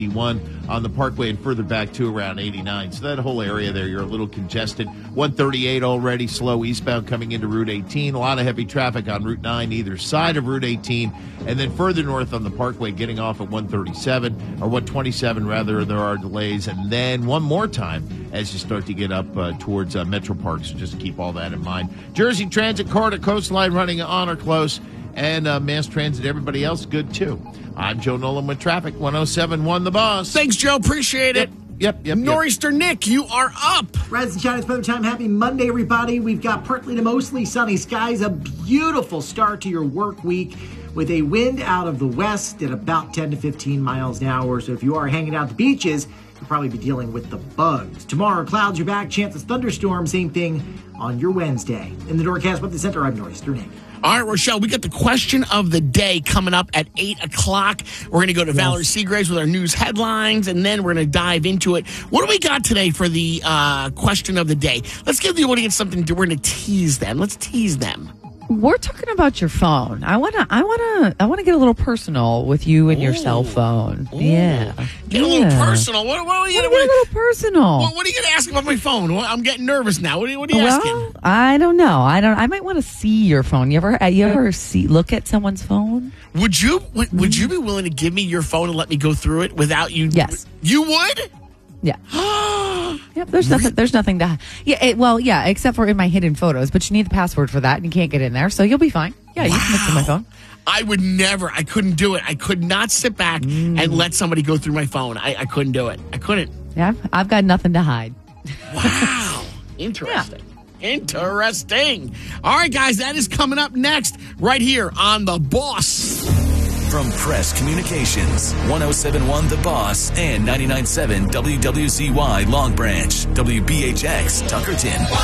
81 on the Parkway and further back to around 89. So that whole area there, you're a little congested. 138 already slow eastbound coming into Route 18. A lot of heavy traffic on Route 9 either side of Route 18. And then further north on the Parkway getting off at 137 or 127 rather, there are delays. And then one more time as you start to get up towards Metro Park. So just keep all that in mind. Jersey Transit Corridor Coastline running on or close. And Mass Transit, everybody else, good too. I'm Joe Nolan with Traffic, 107.1 The Boss. Thanks, Joe. Appreciate it. Yep. Nor'easter Nick, you are up. Rise and shine, it's weather time. Happy Monday, everybody. We've got partly to mostly sunny skies. A beautiful start to your work week with a wind out of the west at about 10 to 15 miles an hour. So if you are hanging out at the beaches, you'll probably be dealing with the bugs. Tomorrow, clouds are back. Chance of thunderstorms. Same thing on your Wednesday. In the Norcast Weather Center, I'm Nor'easter Nick. All right, Rochelle, we got the question of the day coming up at 8 o'clock. We're going to go to Valerie Seagraves with our news headlines, and then we're going to dive into it. What do we got today for the question of the day? Let's give the audience something to, we're going to tease them. Let's tease them. We're talking about your phone. I wanna get a little personal with you and your cell phone. Ooh. Yeah, Get a little personal. What are you get a little personal. What are you going to ask about my phone? I'm getting nervous now. What are you asking? Well, I don't know. I might want to see your phone. You ever look at someone's phone? Would you be willing to give me your phone and let me go through it without you? Yes. You would? Yeah. Yep. There's nothing to. Yeah. Except for in my hidden photos, but you need the password for that, and you can't get in there, so you'll be fine. Yeah, you can look through my phone. I would never. I couldn't do it. I could not sit back and let somebody go through my phone. I couldn't do it. I couldn't. Yeah, I've got nothing to hide. Wow. Interesting. Yeah. Interesting. All right, guys, that is coming up next right here on The Boss. From Press Communications, 107.1 The Boss and 99.7 WWZY Long Branch, WBHX Tuckerton.